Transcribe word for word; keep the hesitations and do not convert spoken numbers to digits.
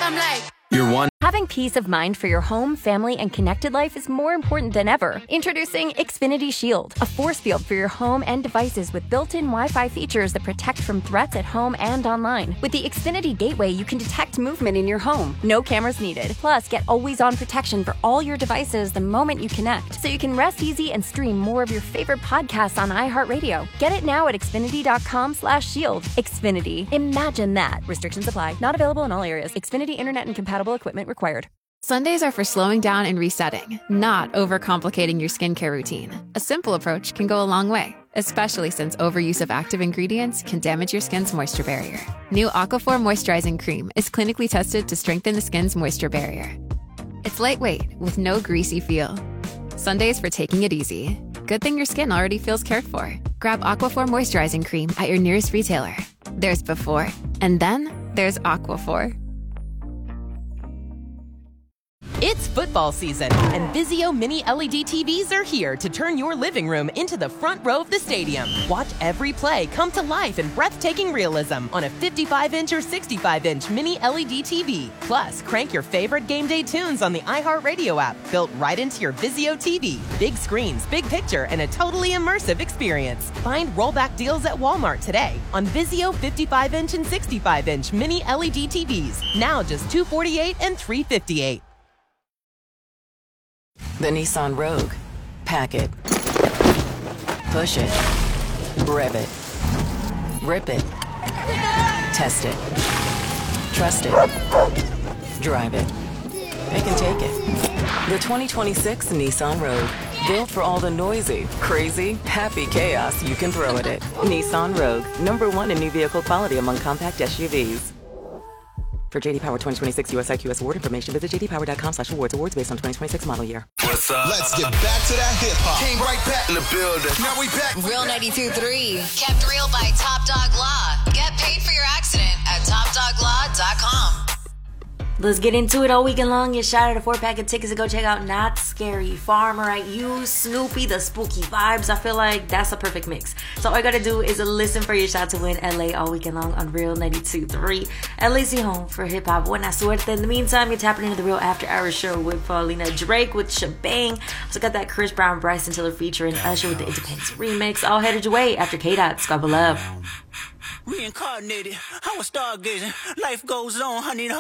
I'm like, You're one. Having peace of mind for your home, family, and connected life is more important than ever. Introducing Xfinity Shield, a force field for your home and devices with built-in Wi-Fi features that protect from threats at home and online. With the Xfinity Gateway, you can detect movement in your home. No cameras needed. Plus, get always-on protection for all your devices the moment you connect, so you can rest easy and stream more of your favorite podcasts on iHeartRadio. Get it now at Xfinity.com slash shield. Xfinity. Imagine that. Restrictions apply. Not available in all areas. Xfinity Internet and compatible equipment required. Sundays are for slowing down and resetting, not overcomplicating your skincare routine. A simple approach can go a long way, especially since overuse of active ingredients can damage your skin's moisture barrier. New Aquaphor Moisturizing Cream is clinically tested to strengthen the skin's moisture barrier. It's lightweight with no greasy feel. Sundays for taking it easy. Good thing your skin already feels cared for. Grab Aquaphor Moisturizing Cream at your nearest retailer. There's before, and then there's Aquaphor. It's football season, and Vizio Mini L E D T Vs are here to turn your living room into the front row of the stadium. Watch every play come to life in breathtaking realism on a fifty-five inch or sixty-five inch Mini L E D T V. Plus, crank your favorite game day tunes on the iHeartRadio app, built right into your Vizio T V. Big screens, big picture, and a totally immersive experience. Find rollback deals at Walmart today on Vizio fifty-five inch and sixty-five inch Mini L E D T Vs. Now just two hundred forty-eight dollars and three hundred fifty-eight dollars. The Nissan Rogue. Pack it. Push it. Rev it. Rip it. Test it. Trust it. Drive it. It can take it. The twenty twenty-six Nissan Rogue. Built for all the noisy, crazy, happy chaos you can throw at it. Nissan Rogue. Number one in new vehicle quality among compact S U Vs. For J D Power twenty twenty-six U S I Q S award information, visit j d power dot com slash awards. Awards based on twenty twenty-six model year. What's up? Let's get back to that hip hop. Came right back in the building. Now we back. Real ninety-two point three. Kept real by Top Dog Law. Get paid for your accident at top dog law dot com. Let's get into it all weekend long. Get shot at a four pack of tickets to go check out Not Scary Farmer at You, Snoopy, the spooky vibes. I feel like that's a perfect mix. So all you gotta do is listen for your shot to win L A all weekend long on Real ninety-two point three. L A's your home for hip hop. Buena suerte. In the meantime, you're tapping into the Real After Hours show with Paulina Drake with Shebang. Also got that Chris Brown, Bryson Tiller featuring Usher with the Independence remix. All headed your way after K-Dot. Scuba Love. Reincarnated, I was stargazing. Life goes on, honey.